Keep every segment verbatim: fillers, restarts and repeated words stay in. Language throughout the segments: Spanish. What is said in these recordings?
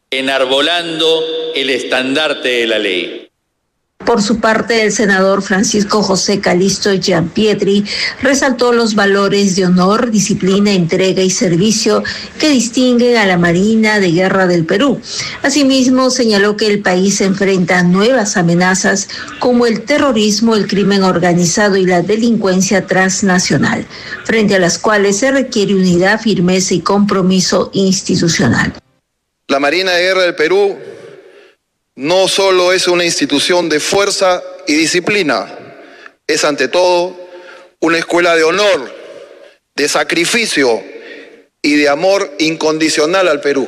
enarbolando el estandarte de la ley. Por su parte, el senador Francisco José Calixto Gianpietri resaltó los valores de honor, disciplina, entrega y servicio que distinguen a la Marina de Guerra del Perú. Asimismo, señaló que el país enfrenta nuevas amenazas como el terrorismo, el crimen organizado y la delincuencia transnacional, frente a las cuales se requiere unidad, firmeza y compromiso institucional. La Marina de Guerra del Perú no solo es una institución de fuerza y disciplina, es ante todo una escuela de honor, de sacrificio y de amor incondicional al Perú.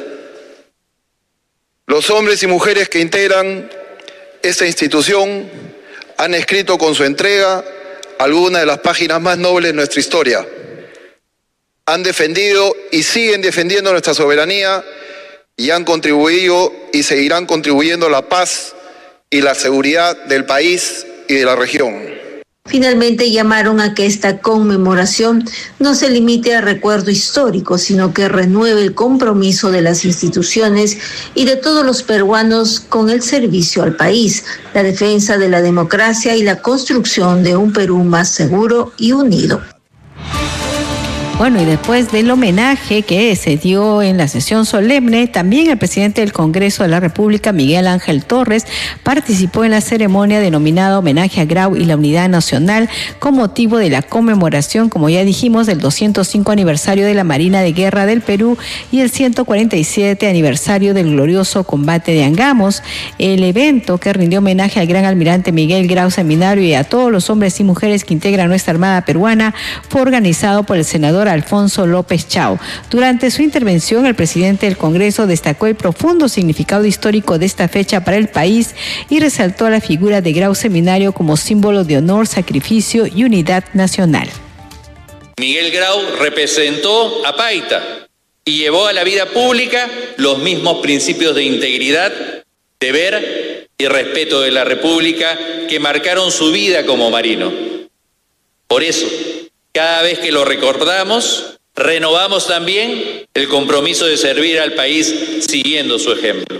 Los hombres y mujeres que integran esta institución han escrito con su entrega algunas de las páginas más nobles de nuestra historia. Han defendido y siguen defendiendo nuestra soberanía y han contribuido y seguirán contribuyendo a la paz y la seguridad del país y de la región. Finalmente llamaron a que esta conmemoración no se limite a recuerdo histórico, sino que renueve el compromiso de las instituciones y de todos los peruanos con el servicio al país, la defensa de la democracia y la construcción de un Perú más seguro y unido. Bueno, y después del homenaje que se dio en la sesión solemne, también el presidente del Congreso de la República, Miguel Ángel Torres, participó en la ceremonia denominada Homenaje a Grau y la Unidad Nacional con motivo de la conmemoración, como ya dijimos, del doscientos cinco aniversario de la Marina de Guerra del Perú y el ciento cuarenta y siete aniversario del glorioso combate de Angamos. El evento, que rindió homenaje al gran almirante Miguel Grau Seminario y a todos los hombres y mujeres que integran nuestra Armada peruana, fue organizado por el senador Alfonso López Chao. Durante su intervención, el presidente del Congreso destacó el profundo significado histórico de esta fecha para el país y resaltó la figura de Grau Seminario como símbolo de honor, sacrificio y unidad nacional. Miguel Grau representó a Paita y llevó a la vida pública los mismos principios de integridad, deber y respeto de la República que marcaron su vida como marino. Por eso, cada vez que lo recordamos, renovamos también el compromiso de servir al país siguiendo su ejemplo.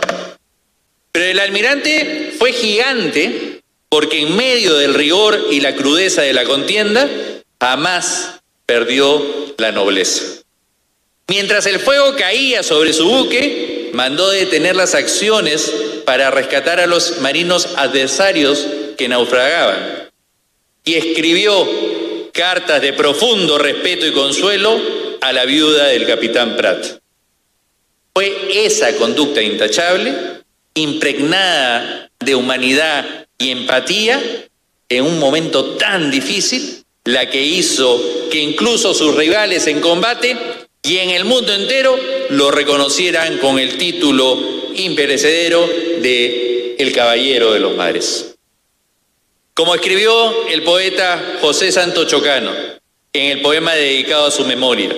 Pero el almirante fue gigante porque en medio del rigor y la crudeza de la contienda, jamás perdió la nobleza. Mientras el fuego caía sobre su buque, mandó detener las acciones para rescatar a los marinos adversarios que naufragaban y escribió cartas de profundo respeto y consuelo a la viuda del capitán Prat. Fue esa conducta intachable, impregnada de humanidad y empatía, en un momento tan difícil, la que hizo que incluso sus rivales en combate y en el mundo entero lo reconocieran con el título imperecedero de El Caballero de los Mares. Como escribió el poeta José Santo Chocano en el poema dedicado a su memoria: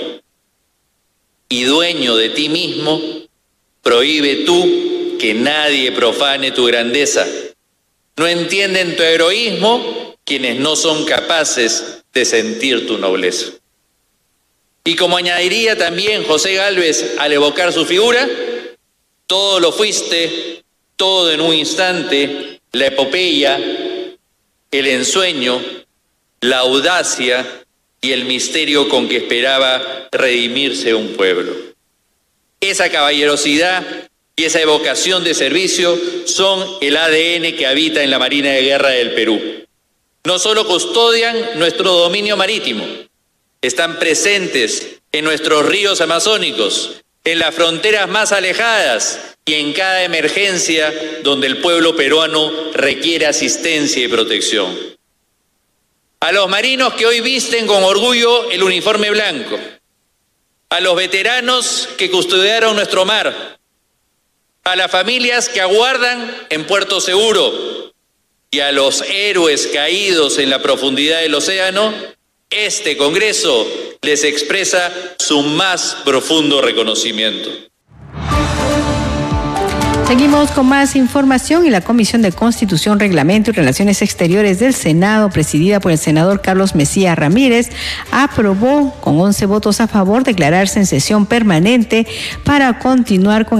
y dueño de ti mismo, prohíbe tú que nadie profane tu grandeza. No entienden tu heroísmo quienes no son capaces de sentir tu nobleza. Y como añadiría también José Gálvez al evocar su figura: todo lo fuiste, todo en un instante, la epopeya, el ensueño, la audacia y el misterio con que esperaba redimirse un pueblo. Esa caballerosidad y esa evocación de servicio son el A D N que habita en la Marina de Guerra del Perú. No solo custodian nuestro dominio marítimo, están presentes en nuestros ríos amazónicos, en las fronteras más alejadas y en cada emergencia donde el pueblo peruano requiere asistencia y protección. A los marinos que hoy visten con orgullo el uniforme blanco, a los veteranos que custodiaron nuestro mar, a las familias que aguardan en Puerto Seguro y a los héroes caídos en la profundidad del océano, este Congreso les expresa su más profundo reconocimiento. Seguimos con más información y la Comisión de Constitución, Reglamento y Relaciones Exteriores del Senado, presidida por el senador Carlos Mesías Ramírez, aprobó con once votos a favor declararse en sesión permanente para continuar con